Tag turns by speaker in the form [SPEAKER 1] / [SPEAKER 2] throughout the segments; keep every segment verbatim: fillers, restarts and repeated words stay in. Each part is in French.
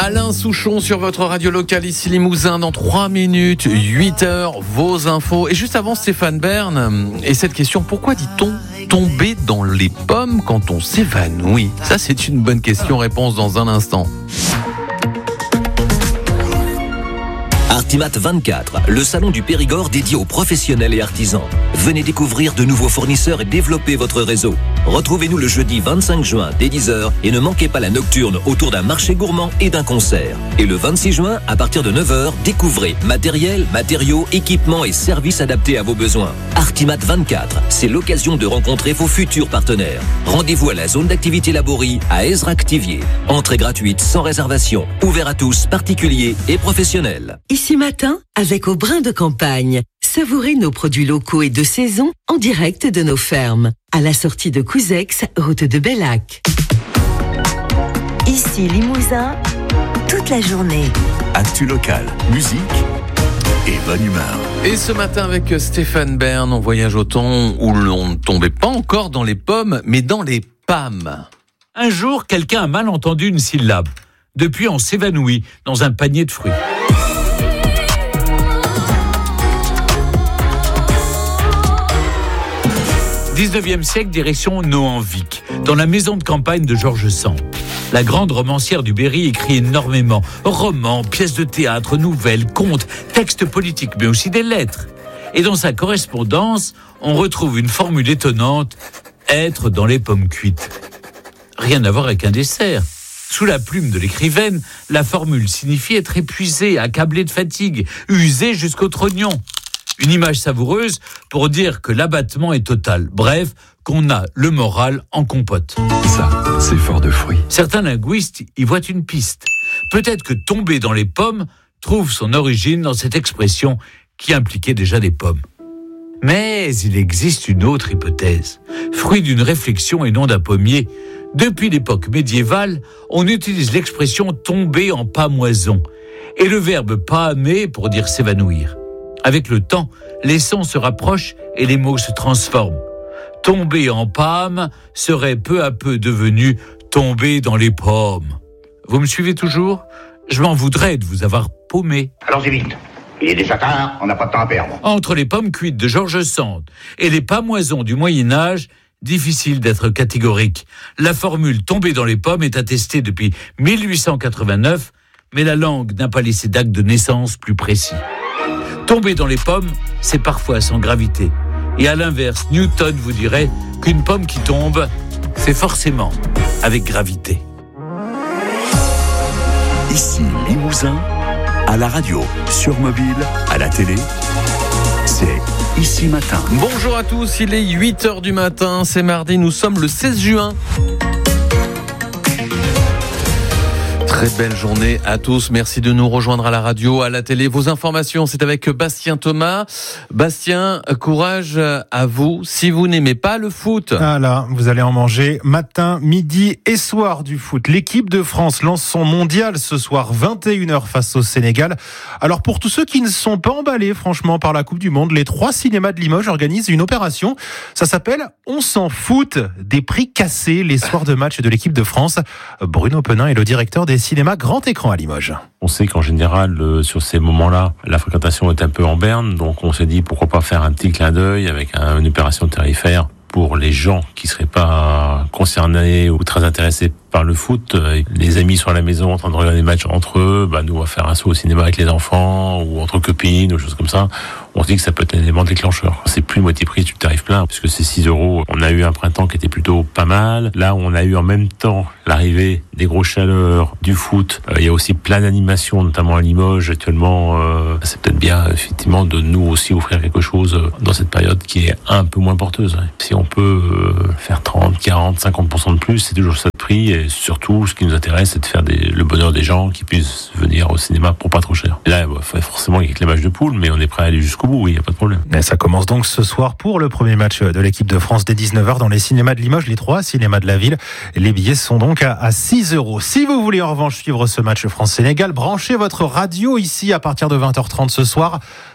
[SPEAKER 1] Alain Souchon sur votre radio locale ici Limousin dans trois minutes, huit heures, vos infos. Et juste avant Stéphane Bern, et cette question, pourquoi dit-on tomber dans les pommes quand on s'évanouit ? Ça c'est une bonne question, réponse dans un instant.
[SPEAKER 2] Artimat vingt-quatre, le salon du Périgord dédié aux professionnels et artisans. Venez découvrir de nouveaux fournisseurs et développer votre réseau. Retrouvez-nous le jeudi vingt-cinq juin dès dix heures et ne manquez pas la nocturne autour d'un marché gourmand et d'un concert. Et le vingt-six juin, à partir de neuf heures, découvrez matériel, matériaux, équipements et services adaptés à vos besoins. Artimat vingt-quatre, c'est l'occasion de rencontrer vos futurs partenaires. Rendez-vous à la zone d'activité Laborie à Ezrac-Tivier. Entrée gratuite sans réservation, ouvert à tous, particuliers et professionnels.
[SPEAKER 3] Ici matin, avec Au Brin de Campagne, savourez nos produits locaux et de saison en direct de nos fermes. À la sortie de Couzex, route de Bellac.
[SPEAKER 4] Ici Limousin, toute la journée.
[SPEAKER 5] Actu locale, musique et bonne humeur.
[SPEAKER 1] Et ce matin avec Stéphane Bern, on voyage au temps où l'on ne tombait pas encore dans les pommes, mais dans les pâmes.
[SPEAKER 6] Un jour, quelqu'un a mal entendu une syllabe. Depuis, on s'évanouit dans un panier de fruits. dix-neuvième siècle, direction Nohant-Vic, dans la maison de campagne de George Sand. La grande romancière du Berry écrit énormément. Romans, pièces de théâtre, nouvelles, contes, textes politiques, mais aussi des lettres. Et dans sa correspondance, on retrouve une formule étonnante, être dans les pommes cuites. Rien à voir avec un dessert. Sous la plume de l'écrivaine, la formule signifie être épuisé, accablé de fatigue, usé jusqu'au trognon. Une image savoureuse pour dire que l'abattement est total. Bref, qu'on a le moral en compote.
[SPEAKER 5] Ça, c'est fort de fruits.
[SPEAKER 6] Certains linguistes y voient une piste. Peut-être que tomber dans les pommes trouve son origine dans cette expression qui impliquait déjà des pommes. Mais il existe une autre hypothèse, fruit d'une réflexion et non d'un pommier. Depuis l'époque médiévale, on utilise l'expression tomber en pâmoison et le verbe pâmer pour dire s'évanouir. Avec le temps, les sons se rapprochent et les mots se transforment. Tomber en pâme serait peu à peu devenu tomber dans les pommes. Vous me suivez toujours ? Je m'en voudrais de vous avoir paumé.
[SPEAKER 7] Allons-y vite. Il est déjà tard, on n'a pas de temps à perdre.
[SPEAKER 6] Entre les pommes cuites de George Sand et les pâmoisons du Moyen-Âge, difficile d'être catégorique. La formule « tomber dans les pommes » est attestée depuis mille huit cent quatre-vingt-neuf, mais la langue n'a pas laissé d'acte de naissance plus précis. Tomber dans les pommes, c'est parfois sans gravité. Et à l'inverse, Newton vous dirait qu'une pomme qui tombe, c'est forcément avec gravité.
[SPEAKER 5] Ici Limousin, à la radio, sur mobile, à la télé, c'est Ici Matin.
[SPEAKER 1] Bonjour à tous, il est huit heures du matin, c'est mardi, nous sommes le seize juin. Très belle journée à tous. Merci de nous rejoindre à la radio, à la télé. Vos informations, c'est avec Bastien Thomas. Bastien, courage à vous. Si vous n'aimez pas le foot.
[SPEAKER 8] Ah là, vous allez en manger matin, midi et soir du foot. L'équipe de France lance son mondial ce soir, vingt et une heures face au Sénégal. Alors pour tous ceux qui ne sont pas emballés franchement par la Coupe du Monde, les trois cinémas de Limoges organisent une opération. Ça s'appelle On s'en fout. Des prix cassés les soirs de match de l'équipe de France. Bruno Penin est le directeur des cinéma grand écran à Limoges.
[SPEAKER 9] On sait qu'en général, euh, sur ces moments-là, la fréquentation est un peu en berne, donc on s'est dit pourquoi pas faire un petit clin d'œil avec un, une opération tarifaire pour les gens qui seraient pas concernés ou très intéressés par le foot. Les amis sont à la maison en train de regarder des matchs entre eux, bah nous on va faire un saut au cinéma avec les enfants ou entre copines ou choses comme ça. On se dit que ça peut être un élément déclencheur. C'est plus moitié prix du tarif plein puisque c'est six euros. On a eu un printemps qui était plutôt pas mal. Là on a eu en même temps l'arrivée des grosses chaleurs, du foot. Euh, il y a aussi plein d'animations, notamment à Limoges actuellement. Euh, c'est peut-être bien effectivement de nous aussi offrir quelque chose dans cette période qui est un peu moins porteuse. Si on peut euh, faire trente, quarante, cinquante pour cent de plus, c'est toujours ça de prix. Et surtout, ce qui nous intéresse, c'est de faire des, le bonheur des gens qui puissent venir au cinéma pour pas trop cher. Et là, bah, forcément, il y a que les matchs de poule, mais on est prêt à aller jusqu'au bout, il n'y a pas de problème.
[SPEAKER 8] Et ça commence donc ce soir pour le premier match de l'équipe de France dès dix-neuf heures dans les cinémas de Limoges, les trois cinémas de la ville. Les billets sont donc à, à six euros. Si vous voulez en revanche suivre ce match France-Sénégal, branchez votre radio ici à partir de vingt heures trente ce soir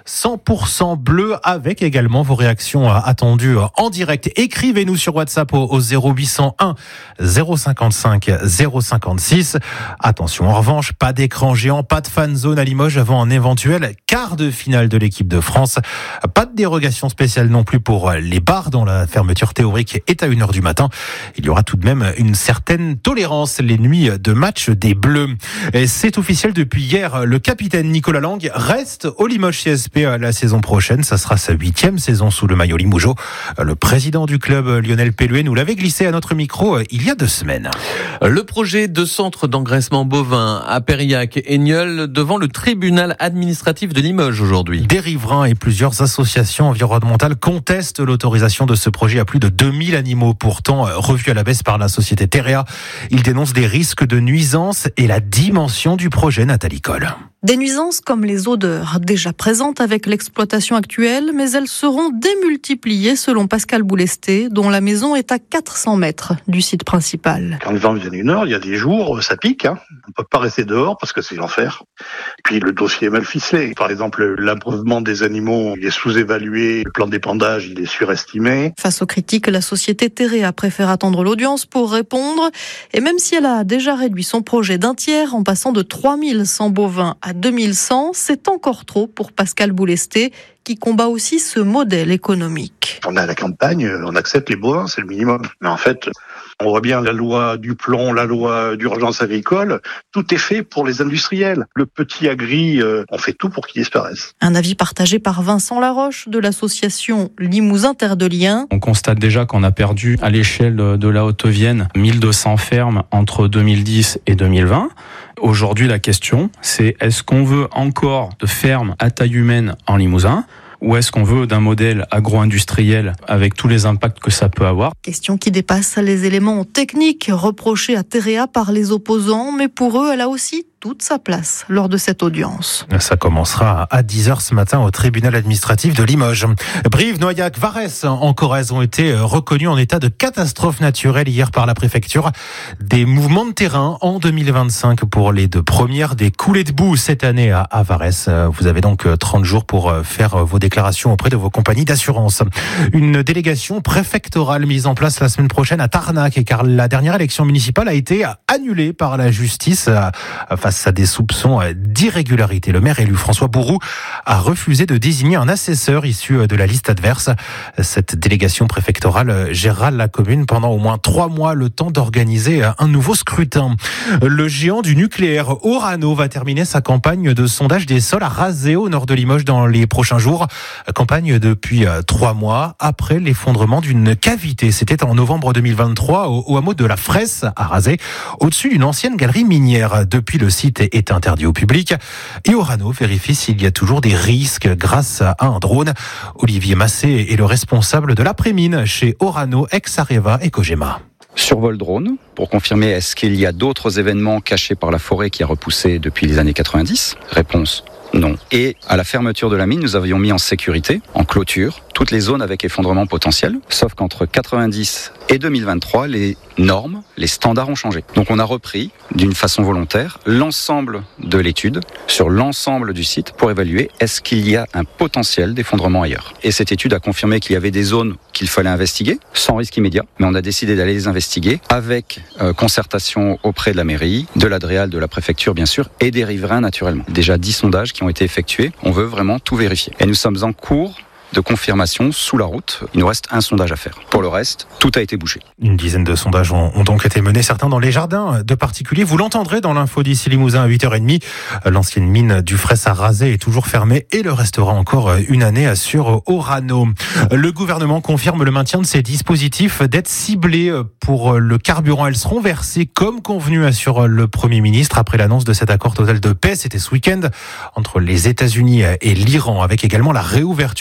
[SPEAKER 8] cent pour cent bleu, avec également vos réactions attendues en direct. Écrivez-nous sur WhatsApp au zéro huit cent un zéro cinquante-cinq zéro cinquante-six. Attention, en revanche, pas d'écran géant, pas de fan zone à Limoges avant un éventuel quart de finale de l'équipe de France. Pas de dérogation spéciale non plus pour les bars dont la fermeture théorique est à une heure du matin. Il y aura tout de même une certaine tolérance les nuits de match des Bleus. Et c'est officiel depuis hier, le capitaine Nicolas Lang reste au Limoges C S P la saison prochaine. Ça sera sa huitième saison sous le maillot limougeau. Le président du club, Lionel Pelluet, nous l'avait glissé à notre micro il y a deux semaines.
[SPEAKER 1] Le projet de centre d'engraissement bovin à Périac et Nieul devant le tribunal administratif de Limoges aujourd'hui.
[SPEAKER 8] Des riverains et plusieurs associations environnementales contestent l'autorisation de ce projet à plus de deux mille animaux, pourtant revus à la baisse par la société Terrea. Ils dénoncent des risques de nuisances et la dimension du projet. Nathalie Coll.
[SPEAKER 10] Des nuisances comme les odeurs, déjà présentes avec l'exploitation actuelle, mais elles seront démultipliées selon Pascal Boulesté, dont la maison est à quatre cents mètres du site principal.
[SPEAKER 11] Quand les gens viennent une heure, il y a des jours, ça pique. Hein. On ne peut pas rester dehors parce que c'est l'enfer. Puis le dossier est mal ficelé. Par exemple, l'abreuvement des animaux, il est sous-évalué. Le plan d'épandage, il est surestimé.
[SPEAKER 10] Face aux critiques, la société Terrea préfère attendre l'audience pour répondre. Et même si elle a déjà réduit son projet d'un tiers en passant de trois mille cent bovins à deux mille cent, c'est encore trop pour Pascal Boulesté, qui combat aussi ce modèle économique.
[SPEAKER 11] On est à la campagne, on accepte les bovins, c'est le minimum. Mais en fait, on voit bien la loi du plomb, la loi d'urgence agricole, tout est fait pour les industriels. Le petit agri, euh, on fait tout pour qu'il disparaisse.
[SPEAKER 10] Un avis partagé par Vincent Laroche de l'association Limousin Terre de Liens.
[SPEAKER 12] On constate déjà qu'on a perdu à l'échelle de la Haute-Vienne mille deux cents fermes entre deux mille dix et deux mille vingt. Aujourd'hui, la question, c'est est-ce qu'on veut encore de fermes à taille humaine en Limousin ? Ou est-ce qu'on veut d'un modèle agro-industriel avec tous les impacts que ça peut avoir ?
[SPEAKER 10] Question qui dépasse les éléments techniques reprochés à Terrea par les opposants, mais pour eux, elle a aussi toute sa place lors de cette audience.
[SPEAKER 8] Ça commencera à dix heures ce matin au tribunal administratif de Limoges. Brive, Noyac, Varès en Corrèze ont été reconnus en état de catastrophe naturelle hier par la préfecture. Des mouvements de terrain en deux mille vingt-cinq pour les deux premières, des coulées de boue cette année à, à Varès. Vous avez donc trente jours pour faire vos déclarations auprès de vos compagnies d'assurance. Une délégation préfectorale mise en place la semaine prochaine à Tarnac, car la dernière élection municipale a été annulée par la justice face à des soupçons d'irrégularité. Le maire élu François Bourroux a refusé de désigner un assesseur issu de la liste adverse. Cette délégation préfectorale gérera la commune pendant au moins trois mois, le temps d'organiser un nouveau scrutin. Le géant du nucléaire Orano va terminer sa campagne de sondage des sols à raser au nord de Limoges dans les prochains jours. Campagne depuis trois mois après l'effondrement d'une cavité. C'était en novembre deux mille vingt-trois au, au hameau de la Fresse à raser, au-dessus d'une ancienne galerie minière. Depuis, le site est interdit au public et Orano vérifie s'il y a toujours des risques grâce à un drone. Olivier Massé est le responsable de l'après-mine chez Orano, ex-Areva et Cogema.
[SPEAKER 13] Survol drone pour confirmer est-ce qu'il y a d'autres événements cachés par la forêt qui a repoussé depuis les années quatre-vingt-dix ? Réponse non. Et à la fermeture de la mine, nous avions mis en sécurité, en clôture, toutes les zones avec effondrement potentiel, sauf qu'entre quatre-vingt-dix et deux mille vingt-trois, les normes, les standards ont changé. Donc on a repris, d'une façon volontaire, l'ensemble de l'étude sur l'ensemble du site pour évaluer est-ce qu'il y a un potentiel d'effondrement ailleurs. Et cette étude a confirmé qu'il y avait des zones qu'il fallait investiguer, sans risque immédiat, mais on a décidé d'aller les investiguer avec euh, concertation auprès de la mairie, de l'Adréal, de la préfecture bien sûr, et des riverains naturellement. Déjà dix sondages qui ont été effectués, on veut vraiment tout vérifier. Et nous sommes en cours de confirmation sous la route. Il nous reste un sondage à faire. Pour le reste, tout a été bouché.
[SPEAKER 8] Une dizaine de sondages ont, ont donc été menés, certains dans les jardins de particuliers. Vous l'entendrez dans l'info d'ici Limousin à huit heures trente. L'ancienne mine du Fraisse à raser est toujours fermée et le restera encore une année sur Orano. Le gouvernement confirme le maintien de ces dispositifs d'aide ciblée pour le carburant. Elles seront versées comme convenu, assure le Premier ministre après l'annonce de cet accord total de paix. C'était ce week-end entre les États-Unis et l'Iran, avec également la réouverture pour vendre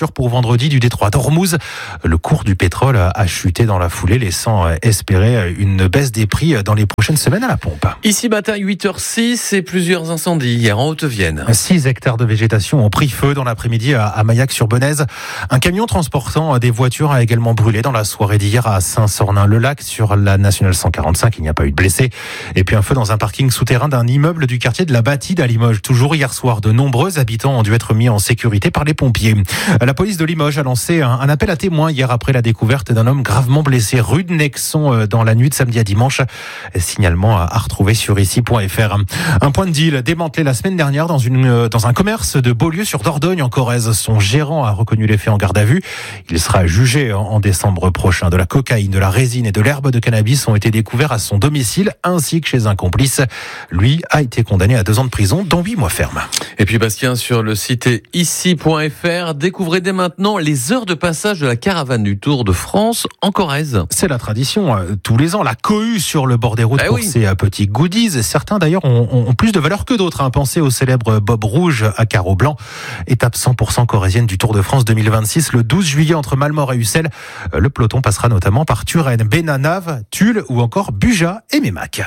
[SPEAKER 8] vendredi du détroit d'Ormuz. Le cours du pétrole a chuté dans la foulée, laissant espérer une baisse des prix dans les prochaines semaines à la pompe.
[SPEAKER 1] Ici matin, huit heures six et plusieurs incendies hier en Haute-Vienne.
[SPEAKER 8] six hectares de végétation ont pris feu dans l'après-midi à Maillac-sur-Benaise. Un camion transportant des voitures a également brûlé dans la soirée d'hier à Saint-Sornin-le-Lac sur la nationale cent quarante-cinq. Il n'y a pas eu de blessés. Et puis un feu dans un parking souterrain d'un immeuble du quartier de la Bâtide à Limoges. Toujours hier soir, de nombreux habitants ont dû être mis en sécurité par les pompiers. La police de Limoges a lancé un appel à témoins hier après la découverte d'un homme gravement blessé rue de Nexon dans la nuit de samedi à dimanche. Signalement à retrouver sur ici point f r. Un point de deal démantelé la semaine dernière dans, une, dans un commerce de Beaulieu sur Dordogne en Corrèze. Son gérant a reconnu les faits en garde à vue. Il sera jugé en décembre prochain. De la cocaïne, de la résine et de l'herbe de cannabis ont été découverts à son domicile ainsi que chez un complice. Lui a été condamné à deux ans de prison, dont huit mois ferme.
[SPEAKER 1] Et puis Bastien, sur le site ici point f r, découvrez dès maintenant les heures de passage de la caravane du Tour de France en Corrèze.
[SPEAKER 8] C'est la tradition. Tous les ans, la cohue sur le bord des routes eh pour oui. ses petits goodies. Certains d'ailleurs ont, ont plus de valeur que d'autres. Hein. Pensez au célèbre Bob Rouge à carreaux blancs. Étape cent pour cent corrézienne du Tour de France deux mille vingt-six, le douze juillet entre Malmort et Ussel. Le peloton passera notamment par Turenne, Bénanave, Tulle ou encore Buja et Mémac.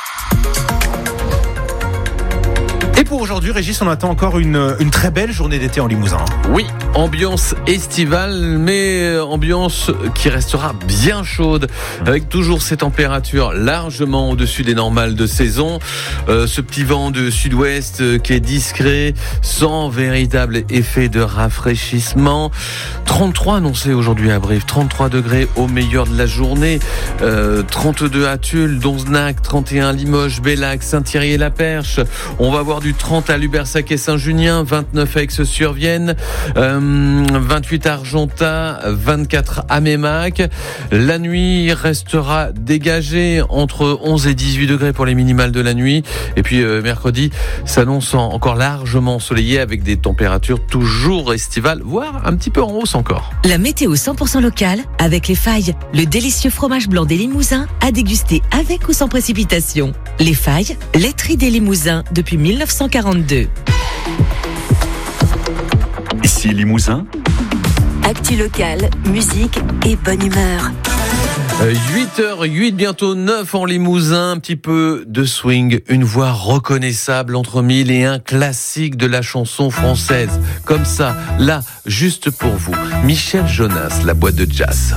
[SPEAKER 8] Et pour aujourd'hui, Régis, on attend encore une, une très belle journée d'été en Limousin.
[SPEAKER 1] Oui, ambiance estivale, mais ambiance qui restera bien chaude, avec toujours ces températures largement au-dessus des normales de saison. Euh, ce petit vent de sud-ouest euh, qui est discret, sans véritable effet de rafraîchissement. trente-trois annoncés aujourd'hui à Brive, trente-trois degrés au meilleur de la journée, euh, trente-deux à Tulle, Donzenac, trente et un Limoges, Bellac, Saint-Thierry-et-la-Perche. On va voir du trente à Lubersac et Saint-Junien, vingt-neuf à Aix-sur-Vienne, euh, vingt-huit à Argentat, vingt-quatre à Mémac. La nuit restera dégagée entre onze et dix-huit degrés pour les minimales de la nuit. Et puis euh, mercredi s'annonce encore largement ensoleillé avec des températures toujours estivales, voire un petit peu en hausse encore.
[SPEAKER 4] La météo cent pour cent locale avec Les Failles, le délicieux fromage blanc des Limousins à déguster avec ou sans précipitation. Les Failles, laiterie des Limousins depuis mille neuf cent quarante-deux.
[SPEAKER 5] Ici Limousin.
[SPEAKER 4] Actu locale, musique et bonne humeur.
[SPEAKER 1] huit heures huit, bientôt neuf en Limousin, un petit peu de swing, une voix reconnaissable entre mille et un classique de la chanson française. Comme ça, là, juste pour vous, Michel Jonas, la boîte de jazz.